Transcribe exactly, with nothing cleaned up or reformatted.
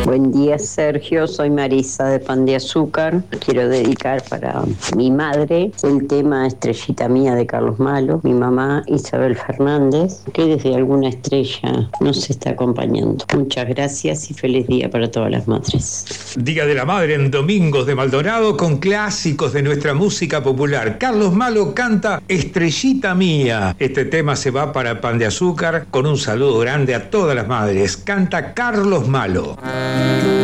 Buen día, Sergio. Soy Marisa de Pan de Azúcar. Quiero dedicar para mi madre el tema Estrellita Mía de Carlos Malo, mi mamá Isabel Fernández, que desde alguna estrella nos está acompañando. Muchas gracias y feliz día para todas las madres. Día de la Madre en Domingos de Maldonado con clásicos de nuestra música popular. Carlos Malo canta Estrellita Mía. Este tema se va para Pan de Azúcar con un saludo grande a todas las madres. Canta Carlos Malo.